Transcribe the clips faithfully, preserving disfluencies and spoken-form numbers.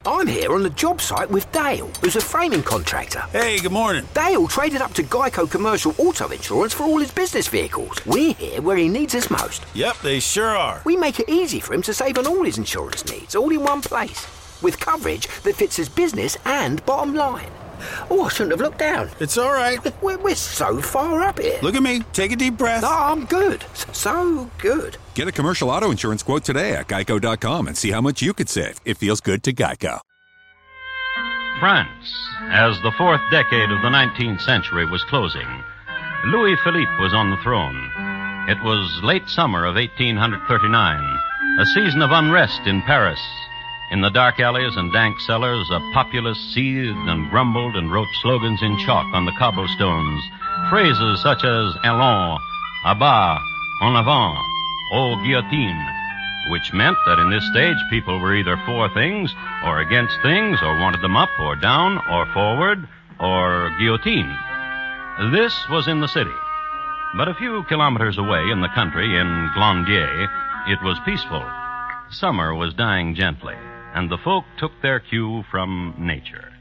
I'm here on the job site with Dale, who's a framing contractor. Hey, good morning. Dale traded up to Geico Commercial Auto Insurance for all his business vehicles. We're here where he needs us most. Yep, they sure are. We make it easy for him to save on all his insurance needs, all in one place, with coverage that fits his business and bottom line. Oh, I shouldn't have looked down. It's all right. We're, we're so far up here. Look at me. Take a deep breath. Oh, I'm good. So good. Get a commercial auto insurance quote today at geico dot com and see how much you could save. It feels good to Geico. France, as the fourth decade of the nineteenth century was closing, Louis Philippe was on the throne. It was late summer of eighteen thirty-nine, a season of unrest in Paris. In the dark alleys and dank cellars, a populace seethed and grumbled and wrote slogans in chalk on the cobblestones. Phrases such as allons, à bas, en avant, au guillotine, which meant that in this stage people were either for things or against things or wanted them up or down or forward or guillotine. This was in the city. But a few kilometers away in the country, in Glandier, it was peaceful. Summer was dying gently, and the folk took their cue from nature.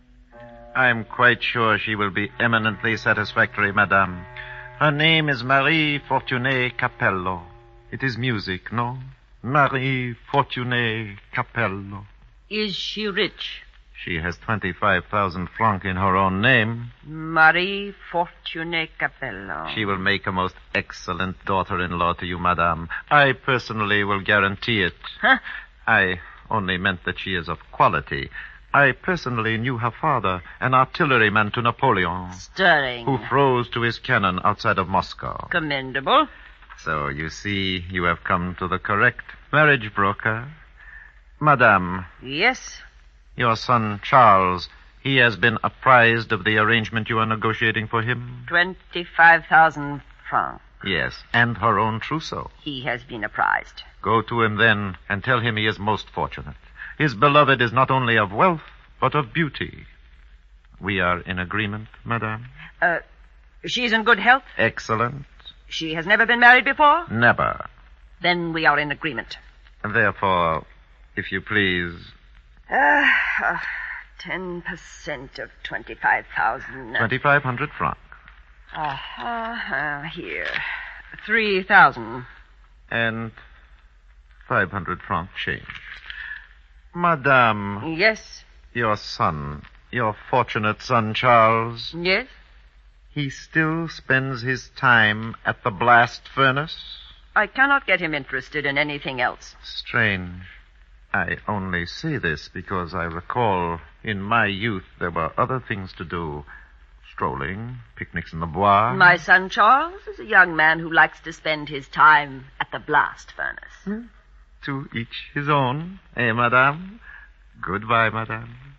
I'm quite sure she will be eminently satisfactory, madame. Her name is Marie Fortuné Capello. It is music, no? Marie Fortuné Capello. Is she rich? She has twenty-five thousand francs in her own name. Marie Fortuné Capello. She will make a most excellent daughter-in-law to you, madame. I personally will guarantee it. Huh? I only meant that she is of quality. I personally knew her father, an artilleryman to Napoleon. Stirring. Who froze to his cannon outside of Moscow. Commendable. So, you see, you have come to the correct marriage broker. Madame. Yes? Your son, Charles, he has been apprised of the arrangement you are negotiating for him? Twenty-five thousand francs. Yes, and her own trousseau. He has been apprised. Go to him then and tell him he is most fortunate. His beloved is not only of wealth, but of beauty. We are in agreement, madame? Uh, she's in good health? Excellent. She has never been married before? Never. Then we are in agreement. Therefore, if you please... Uh, uh ten percent of twenty-five thousand. Twenty-five hundred francs. Uh-huh. Uh, here. Three thousand. And five hundred francs change. Madame. Yes? Your son, your fortunate son, Charles. Yes? He still spends his time at the blast furnace? I cannot get him interested in anything else. Strange. I only say this because I recall in my youth there were other things to do. Strolling, picnics in the bois. My son Charles is a young man who likes to spend his time at the blast furnace. Hmm? To each his own, eh, madame? Goodbye, madame.